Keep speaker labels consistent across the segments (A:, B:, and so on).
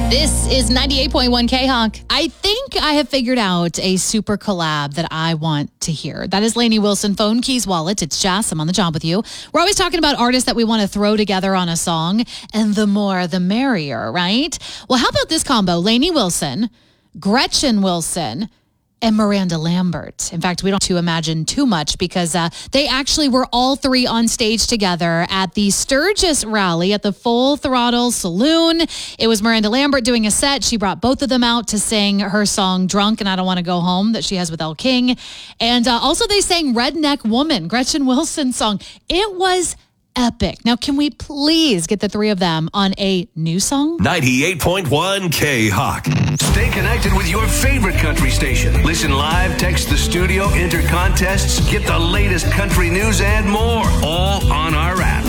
A: This is 98.1 K-Hawk. I think I have figured out a super collab that I want to hear. That is Lainey Wilson, Phone Keys Wallet. It's Jess. I'm on the job with you. We're always talking about artists that we want to throw together on a song, and the more, the merrier, right? Well, how about this combo? Lainey Wilson, Gretchen Wilson, and Miranda Lambert. In fact, we don't have to imagine too much because they actually were all three on stage together at the Sturgis rally at the Full Throttle Saloon. It was Miranda Lambert doing a set. She brought both of them out to sing her song Drunk and I Don't Want to Go Home that she has with Elle King. And also they sang Redneck Woman, Gretchen Wilson's song. It was epic. Now, can we please get the three of them on a new song?
B: 98.1 K-Hawk.
C: Stay connected with your favorite country station. Listen live, text the studio, enter contests, get the latest country news and more. All on our app.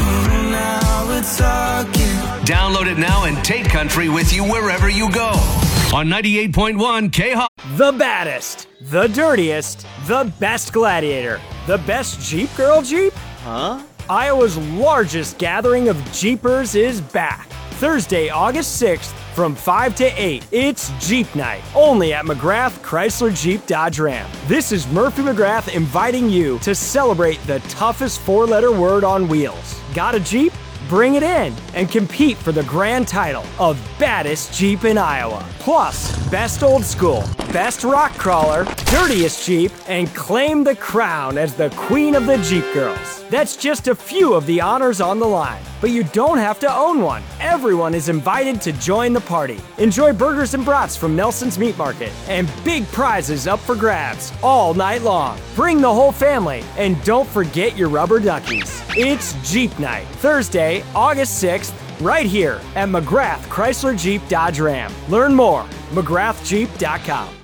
C: Download it now and take country with you wherever you go. On 98.1 K-Hawk.
D: The baddest, the dirtiest, the best gladiator, the best Jeep Girl Jeep? Huh? Iowa's largest gathering of Jeepers is back. Thursday, August 6th from 5 to 8. It's Jeep Night, only at McGrath Chrysler Jeep Dodge Ram. This is Murphy McGrath inviting you to celebrate the toughest four-letter word on wheels. Got a Jeep? Bring it in and compete for the grand title of baddest Jeep in Iowa. Plus, best old school, best rock crawler, dirtiest Jeep, and claim the crown as the queen of the Jeep girls. That's just a few of the honors on the line. But you don't have to own one. Everyone is invited to join the party. Enjoy burgers and brats from Nelson's Meat Market and big prizes up for grabs all night long. Bring the whole family and don't forget your rubber duckies. It's Jeep Night, Thursday, August 6th, right here at McGrath Chrysler Jeep Dodge Ram. Learn more, McGrathJeep.com.